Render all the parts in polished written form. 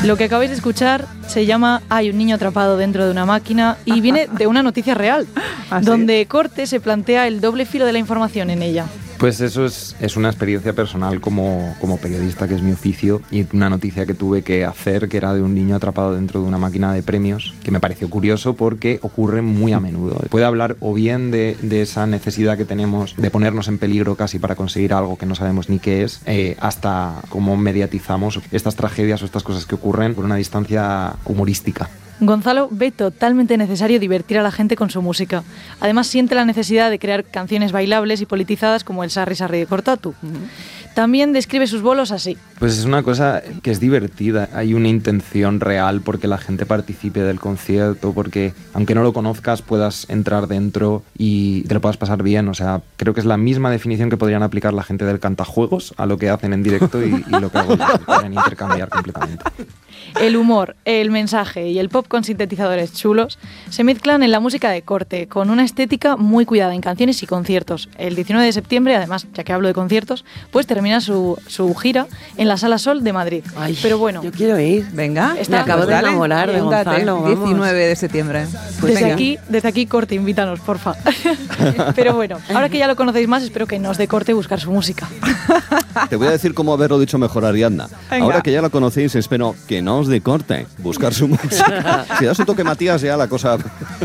Lo que acabáis de escuchar se llama Hay un niño atrapado dentro de una máquina y viene de una noticia real, ¿Ah, sí? donde Corte se plantea el doble filo de la información en ella. Pues eso es una experiencia personal como periodista, que es mi oficio, y una noticia que tuve que hacer, que era de un niño atrapado dentro de una máquina de premios, que me pareció curioso porque ocurre muy a menudo. Puede hablar o bien de esa necesidad que tenemos de ponernos en peligro casi para conseguir algo que no sabemos ni qué es, hasta cómo mediatizamos estas tragedias o estas cosas que ocurren por una distancia humorística. Gonzalo ve totalmente necesario divertir a la gente con su música. Además, siente la necesidad de crear canciones bailables y politizadas como el Sarri Sarri de Cortatu. También describe sus bolos así. Pues es una cosa que es divertida. Hay una intención real porque la gente participe del concierto, porque aunque no lo conozcas puedas entrar dentro y te lo puedas pasar bien. O sea, creo que es la misma definición que podrían aplicar la gente del cantajuegos a lo que hacen en directo y lo que hago yo. Podrían intercambiar completamente. El humor, el mensaje y el pop con sintetizadores chulos se mezclan en la música de Corte, con una estética muy cuidada en canciones y conciertos. El 19 de septiembre, además, ya que hablo de conciertos, pues termina su gira en la Sala Sol de Madrid. Ay, pero bueno, yo quiero ir. Venga, Me acabo de enamorar de Gonzalo. Vamos. 19 de septiembre. Pues desde aquí, Corte, invítanos, porfa. Pero bueno, ahora que ya lo conocéis más, espero que no os dé corte buscar su música. Te voy a decir cómo haberlo dicho mejor, Ariadna. Venga. Ahora que ya la conocéis, espero que no os dé corte buscar su música. Si das un toque Matías, ya la cosa...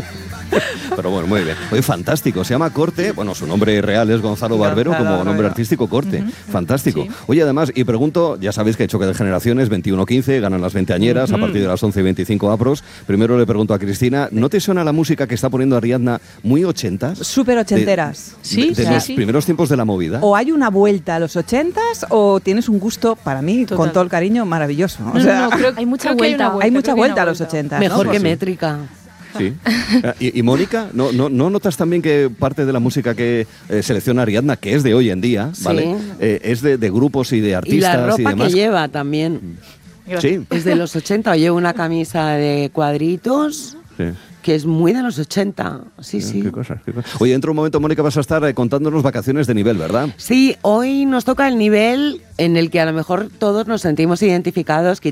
Pero bueno, muy bien. Oye, fantástico. Se llama Corte. Bueno, su nombre real es Gonzalo Barbero, Gonzalo como nombre Barbero. artístico, Corte. Fantástico. Sí. Oye, además, y pregunto, ya sabéis que hay choque de generaciones, 21-15, ganan las veinteañeras a partir de las 11:25 apros. Primero le pregunto a Cristina, ¿no te suena la música que está poniendo Ariadna muy ochentas? Súper ochenteras. Sí, de sí, los sí. primeros tiempos de la movida. O hay una vuelta a los 80s o tienes un gusto, para mí, Total. con todo el cariño, maravilloso. O No, sea, creo, hay mucha creo que vuelta. hay mucha creo que vuelta a una los 80. Mejor ¿no? que Sí. métrica. Sí. ¿Y Mónica, ¿no notas también que parte de la música que selecciona Ariadna, que es de hoy en día, Sí. ¿vale? Es de grupos y de Y artistas la ropa demás? que lleva también. Sí. Es de los 80. Llevo una camisa de cuadritos Sí. que es muy de los 80. Sí, sí. Qué cosas. Oye, dentro de un momento, Mónica, vas a estar contándonos vacaciones de nivel, ¿verdad? Sí, hoy nos toca el nivel en el que a lo mejor todos nos sentimos identificados,